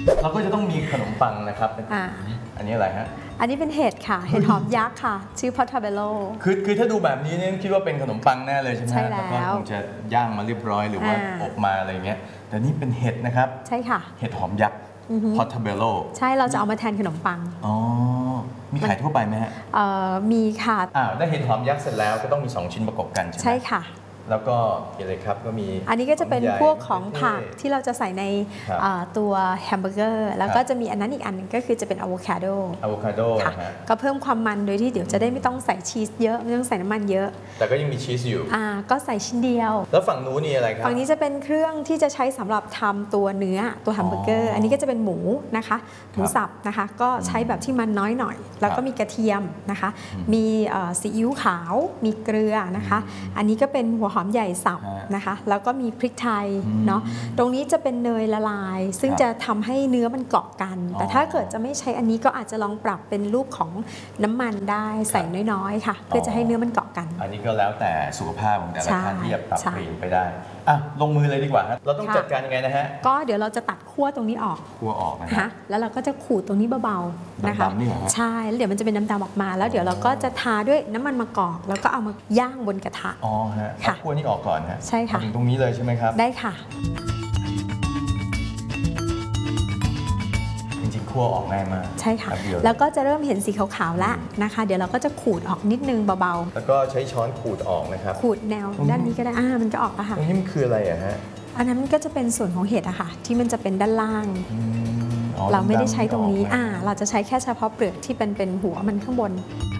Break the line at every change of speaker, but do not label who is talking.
เราก็จะต้องมีขนมปังนะครับอันนี้อะไรฮะ
อันนี้เป็นเห็ดค่ะเห็ดหอมยักษ์ค่ะชื่อ Portobello
คือถ้าดูแบบนี้เนี่ยคิดว่าเป็นขนมปังแน่เลยใช่ไหม
ใช่แล้ว
ก็คงจะย่างมาเรียบร้อยหรือว่าอบมาอะไรเงี้ยแต่นี่เป็นเห็ดนะครับ
ใช่ค่ะ
เห็ดหอมยักษ์ Portobello
ใช่เราจะเอามาแทนขนมปัง
อ๋อมีขายทั่วไปไหมฮะ
มีค่ะ
ได้เห็ดหอมยักษ์เสร็จแล้วก็ต้องมี2ชิ้นประกบกันใช่ไหม
ใช่ค่ะ
แล้วก็อะไรครับก็มี
อันนี้ก็จะเป็นพวกของผักที่เราจะใส่ในตัวแฮมเบอร์เกอร์แล้วก็จะมีอันนั้นอีกอันนึงก็คือจะเป็นอะโวคาโดค่ะก็เพิ่มความมันโดยที่เดี๋ยวจะได้ไม่ต้องใส่ชีสเยอะไม่ต้องใส่น้ำมันเยอะ
แต่ก็ยังมีชีสอยู่
ก็ใส่ชิ้นเดียว
แล้วฝั่งนู้นนี่อะไรครับ
ฝั่งนี้จะเป็นเครื่องที่จะใช้สำหรับทำตัวเนื้อตัวแฮมเบอร์เกอร์อันนี้ก็จะเป็นหมูนะคะหมูสับนะคะก็ใช้แบบที่มันน้อยหน่อยแล้วก็มีกระเทียมนะคะมีซีอิ๊วขาวมีเกลือนะคะอันนี้ก็เป็นหัวหอมใหญ่สับนะคะแล้วก็มีพริกไทยเนาะตรงนี้จะเป็นเนยละลายซึ่งจะทำให้เนื้อมันเกาะกันแต่ถ้าเกิดจะไม่ใช้อันนี้ก็อาจจะลองปรับเป็นรูปของน้ำมันได้ใส่น้อยๆค่ะเพื่อจะให้เนื้อมันเกาะกัน
อันนี้ก็แล้วแต่สุขภาพของแต่ละท่านที่จะปรับเปลี่ยนไปได้ลงมือเลยดีกว่าเราต้องจัดการยังไงนะฮะ
ก็เดี๋ยวเราจะตัดขั้วตรงนี้ออก
นะ
แล้วเราก็จะขูดตรงนี้เบาๆนะคะใช่แล้วเดี๋ยวมันจะเป็นน้ำดำออกมาแล้วเดี๋ยวเราก็จะทาด้วยน้ำมันมะกอกแล้วก็เอามาย่างบนกระทะ
ฮะขั้วนี้ออกก่อนฮะ
ใช่ค่ะ
ถึงตรงนี้เลยใช่ไหมครับ
ได้ค่ะ
จริงๆคั่วออกง่ายมาก
ใช่ค่ะแล้วก็จะเริ่มเห็นสีขาวๆแล้วนะคะเดี๋ยวเราก็จะขูดออกนิดนึงเบา
ๆแล้วก็ใช้ช้อนขูดออกนะครับ
ขูดแนวด้านนี้ก็ได้มันก็ออกแล้วค่ะ
นี่มันคืออะไรอะฮะ
อันนั้นก็จะเป็นส่วนของเห็ดอะค่ะที่มันจะเป็นด้านล่างเราไม่ได้ใช้ตรงนี้เราจะใช้แค่เฉพาะเปลือกที่เป็นหัวมันข้างบน